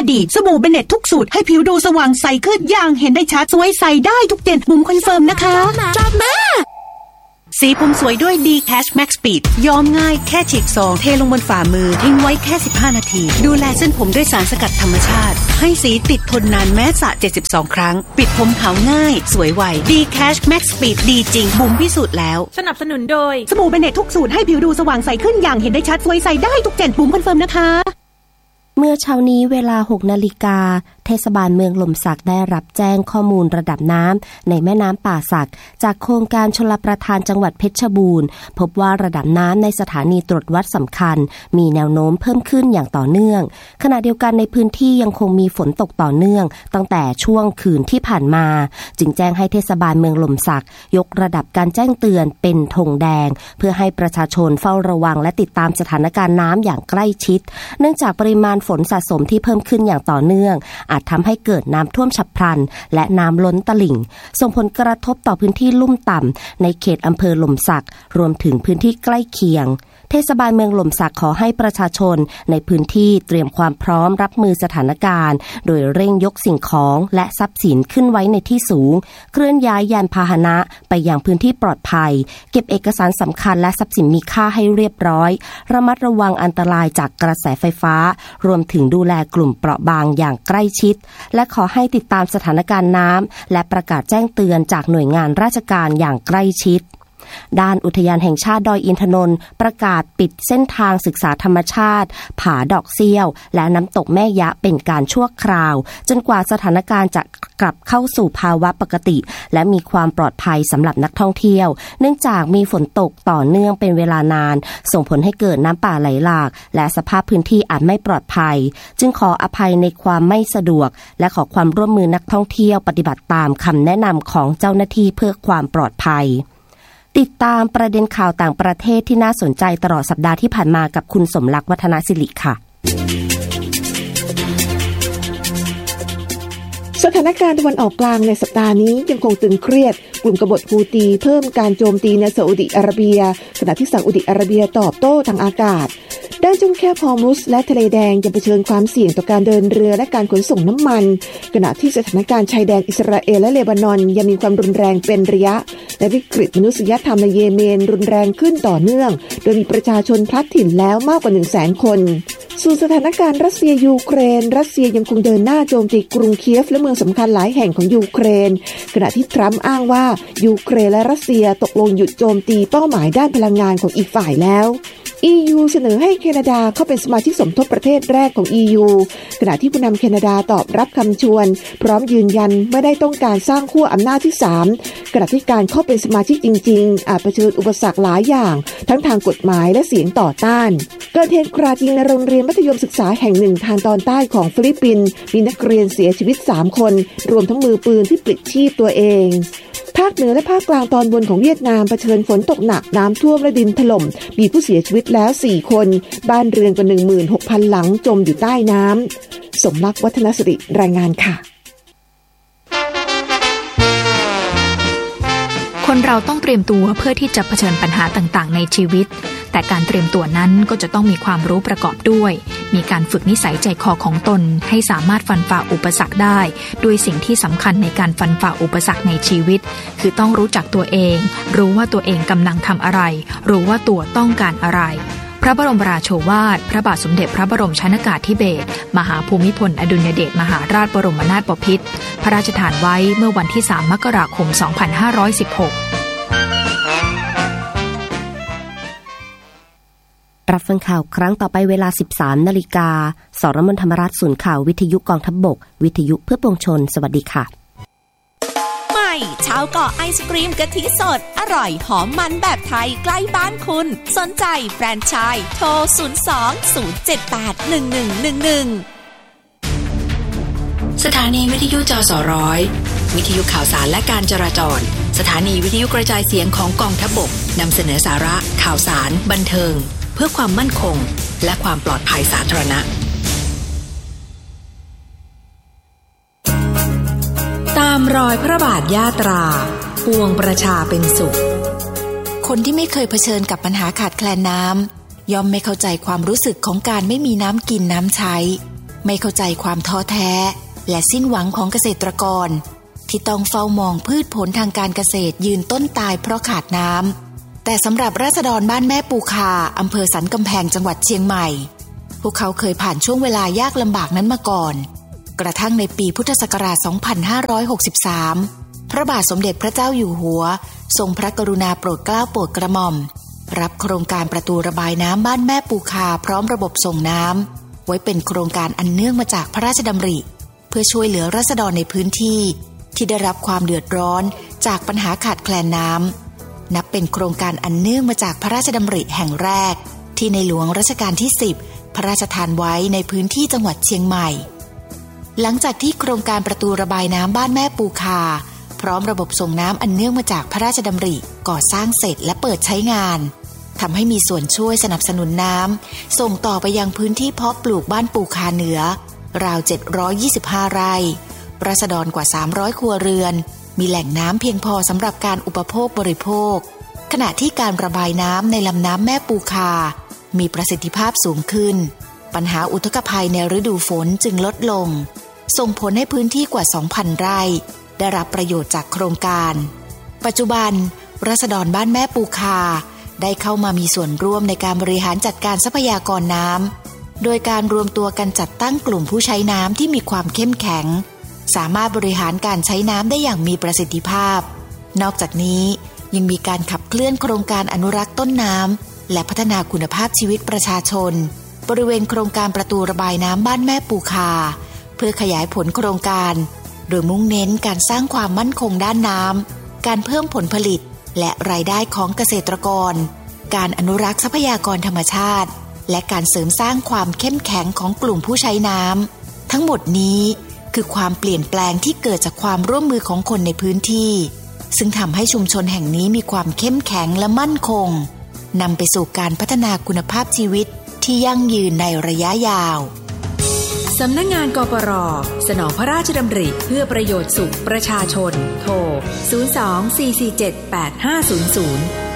ดีสบู่เบเน็ตทุกสูตรให้ผิวดูสว่างใสขึ้นอย่างเห็นได้ชัดสวยใสได้ทุกเย็นบุ๋มคอนเฟิร์มนะคะชอบมากสีผมสวยด้วย D-Cash Max Speed ย้อมง่ายแค่ฉีกซองเทลงบนฝ่ามือทิ้งไว้แค่15นาทีดูแลเส้นผมด้วยสารสกัดธรรมชาติให้สีติดทนนานแม้สระ72ครั้งปิดผมขาวง่ายสวยไว D-Cash Max Speed ดีจริงบุ๋มพิสูจน์แล้วสนับสนุนโดยสบู่เบเน็ตทุกสูตรให้ผิวดูสว่างใสขึ้นอย่างเห็นได้ชัดสวยใสได้ทุกเย็นบุ๋มคอนเฟิร์มนะคะเมื่อเช้านี้เวลา 6 นาฬิกาเทศบาลเมืองหล่มสักได้รับแจ้งข้อมูลระดับน้ำในแม่น้ำป่าสักจากโครงการชลประทานจังหวัดเพชรบูรณ์พบว่าระดับน้ำในสถานีตรวจวัดสำคัญมีแนวโน้มเพิ่มขึ้นอย่างต่อเนื่องขณะเดียวกันในพื้นที่ยังคงมีฝนตกต่อเนื่องตั้งแต่ช่วงคืนที่ผ่านมาจึงแจ้งให้เทศบาลเมืองหล่มสักยกระดับการแจ้งเตือนเป็นธงแดงเพื่อให้ประชาชนเฝ้าระวังและติดตามสถานการณ์น้ำอย่างใกล้ชิดเนื่องจากปริมาณฝนสะสมที่เพิ่มขึ้นอย่างต่อเนื่องอาจทำให้เกิดน้ำท่วมฉับพลันและน้ำล้นตลิ่งส่งผลกระทบต่อพื้นที่ลุ่มต่ำในเขตอำเภอหล่มสักรวมถึงพื้นที่ใกล้เคียงเทศบาลเมืองหล่มสักขอให้ประชาชนในพื้นที่เตรียมความพร้อมรับมือสถานการณ์โดยเร่งยกสิ่งของและทรัพย์สินขึ้นไว้ในที่สูงเคลื่อนย้ายยานพาหนะไปยังพื้นที่ปลอดภัยเก็บเอกสารสำคัญและทรัพย์สินมีค่าให้เรียบร้อยระมัดระวังอันตรายจากกระแสไฟฟ้ารวมถึงดูแลกลุ่มเปราะบางอย่างใกล้ชิดและขอให้ติดตามสถานการณ์น้ำและประกาศแจ้งเตือนจากหน่วยงานราชการอย่างใกล้ชิดด้านอุทยานแห่งชาติดอยอินทนนท์ประกาศปิดเส้นทางศึกษาธรรมชาติผาดอกเซี่ยวและน้ำตกแม่ยะเป็นการชั่วคราวจนกว่าสถานการณ์จะกลับเข้าสู่ภาวะปกติและมีความปลอดภัยสำหรับนักท่องเที่ยวเนื่องจากมีฝนตกต่อเนื่องเป็นเวลานานส่งผลให้เกิดน้ำป่าไหลหลากและสภาพพื้นที่อาจไม่ปลอดภัยจึงขออภัยในความไม่สะดวกและขอความร่วมมือนักท่องเที่ยวปฏิบัติตามคำแนะนำของเจ้าหน้าที่เพื่อความปลอดภัยติดตามประเด็นข่าวต่างประเทศที่น่าสนใจตลอดสัปดาห์ที่ผ่านมากับคุณสมรักษ์วัฒนศิริค่ะสถานการณ์ตะวันออกกลางในสัปดาห์นี้ยังคงตึงเครียดกลุ่มกบฏฮูตีเพิ่มการโจมตีในซาอุดิอาระเบียขณะที่ซาอุดิอาระเบียตอบโต้ทางอากาศด้านช่องแคบฮอร์มุซและทะเลแดงยังเผชิญความเสี่ยงต่อการเดินเรือและการขนส่งน้ำมันขณะที่สถานการณ์ชายแดนอิสราเอลและเลบานอนยังมีความรุนแรงเป็นระยะและวิกฤตมนุษยธรรมในเยเมนรุนแรงขึ้นต่อเนื่องโดยมีประชาชนพลัดถิ่นแล้วมากกว่า 100,000 คนส่วนสถานการณ์รัสเซียยูเครนรัสเซียยังคงเดินหน้าโจมตีกรุงเคียฟและเมืองสำคัญหลายแห่งของยูเครนขณะที่ทรัมป์อ้างว่ายูเครนและรัสเซียตกลงหยุดโจมตีเป้าหมายด้านพลังงานของอีกฝ่ายแล้ว EU เสนอให้แคนาดาเข้าเป็นสมาชิกสมทบประเทศแรกของ EU ขณะที่ผู้นำแคนาดาตอบรับคำชวนพร้อมยืนยันไม่ได้ต้องการสร้างขั้วอำนาจที่3ขณะที่การเข้าเป็นสมาชิกจริงๆอาจเผชิญอุปสรรคหลายอย่างทั้งทางกฎหมายและเสียงต่อต้านเกิดเหตุกราดยิงในโรงเรียนมัธยมศึกษาแห่งหนึ่งทางตอนใต้ของฟิลิปปินส์มีนักเรียนเสียชีวิต3คนรวมทั้งมือปืนที่ปลิดชีพตัวเองภาคเหนือและภาคกลางตอนบนของเวียดนามเผชิญฝนตกหนักน้ำท่วมและดินถล่มมีผู้เสียชีวิตแล้ว4คนบ้านเรือนกว่า 16,000 หลังจมอยู่ใต้น้ำสมรักษ์วัฒนศิริรายงานค่ะคนเราต้องเตรียมตัวเพื่อที่จะเผชิญปัญหาต่างๆในชีวิตแต่การเตรียมตัวนั้นก็จะต้องมีความรู้ประกอบด้วยมีการฝึกนิสัยใจคอของตนให้สามารถฟันฝ่าอุปสรรคได้ด้วยสิ่งที่สำคัญในการฟันฝ่าอุปสรรคในชีวิตคือต้องรู้จักตัวเองรู้ว่าตัวเองกำลังทำอะไรรู้ว่าตัวต้องการอะไรพระบรมราโชวาทพระบาทสมเด็จพระบรมชนกาธิเบศรมหาภูมิพลอดุลยเดชมหาราชบรมนาถบพิตรพระราชทานไว้เมื่อวันที่3 มกราคม 2516 รับฟังข่าวครั้งต่อไปเวลา 13 นาฬิกาสรมนธรรมราชศูนย์ข่าววิทยุกองทัพบกวิทยุเพื่อปวงชนสวัสดีค่ะใหม่ชาวเกาะไอศกรีมกะทิสดอร่อยหอมมันแบบไทยใกล้บ้านคุณสนใจแฟรนไชส์โทร 02-078-1111 สถานีวิทยุจส.100วิทยุข่าวสารและการจราจรสถานีวิทยุกระจายเสียงของกองทัพบกนำเสนอสาระข่าวสารบันเทิงเพื่อความมั่นคงและความปลอดภัยสาธารณะตามรอยพระบาทยาตราปวงประชาเป็นสุขคนที่ไม่เคยเผชิญกับปัญหาขาดแคลนน้ำย่อมไม่เข้าใจความรู้สึกของการไม่มีน้ำกินน้ำใช้ไม่เข้าใจความท้อแท้และสิ้นหวังของเกษตรกรที่ต้องเฝ้ามองพืชผลทางการเกษตรยืนต้นตายเพราะขาดน้ำแต่สำหรับราษฎรบ้านแม่ปูคาอำเภอสันกำแพงจังหวัดเชียงใหม่พวกเขาเคยผ่านช่วงเวลายากลำบากนั้นมาก่อนกระทั่งในปีพุทธศักราช 2563 พระบาทสมเด็จพระเจ้าอยู่หัวทรงพระกรุณาโปรดเกล้าโปรดกระหม่อมรับโครงการประตูระบายน้ำบ้านแม่ปูคาพร้อมระบบส่งน้ำไว้เป็นโครงการอันเนื่องมาจากพระราชดำริเพื่อช่วยเหลือราษฎรในพื้นที่ที่ได้รับความเดือดร้อนจากปัญหาขาดแคลนน้ำนับเป็นโครงการอันเนื่องมาจากพระราชดำริแห่งแรกที่ในหลวงรัชกาลที่ 10 พระราชทานไว้ในพื้นที่จังหวัดเชียงใหม่หลังจากที่โครงการประตูระบายน้ำบ้านแม่ปูคาพร้อมระบบส่งน้ำอันเนื่องมาจากพระราชดำริก่อสร้างเสร็จและเปิดใช้งานทำให้มีส่วนช่วยสนับสนุนน้ำส่งต่อไปยังพื้นที่เพาะปลูกบ้านปูคาเหนือราว725 ไร่ราษฎรกว่า300ครัวเรือนมีแหล่งน้ำเพียงพอสำหรับการอุปโภคบริโภคขณะที่การระบายน้ำในลำน้ำแม่ปูคามีประสิทธิภาพสูงขึ้นปัญหาอุทกภัยในฤดูฝนจึงลดลงส่งผลให้พื้นที่กว่า 2,000 ไร่ได้รับประโยชน์จากโครงการปัจจุบันราษฎรบ้านแม่ปูคาได้เข้ามามีส่วนร่วมในการบริหารจัดการทรัพยากรน้ำโดยการรวมตัวกันจัดตั้งกลุ่มผู้ใช้น้ำที่มีความเข้มแข็งสามารถบริหารการใช้น้ำได้อย่างมีประสิทธิภาพนอกจากนี้ยังมีการขับเคลื่อนโครงการอนุรักษ์ต้นน้ำและพัฒนาคุณภาพชีวิตประชาชนบริเวณโครงการประตูระบายน้ำบ้านแม่ปูคาเพื่อขยายผลโครงการโดยมุ่งเน้นการสร้างความมั่นคงด้านน้ำการเพิ่มผลผลิตและรายได้ของเกษตรกรการอนุรักษ์ทรัพยากรธรรมชาติและการเสริมสร้างความเข้มแข็งของกลุ่มผู้ใช้น้ำทั้งหมดนี้คือความเปลี่ยนแปลงที่เกิดจากความร่วมมือของคนในพื้นที่ซึ่งทำให้ชุมชนแห่งนี้มีความเข้มแข็งและมั่นคงนำไปสู่การพัฒนาคุณภาพชีวิตที่ยั่งยืนในระยะยาวสำนักงานกปร.สนองพระราชดำริเพื่อประโยชน์สุขประชาชนโทร 02-447-8500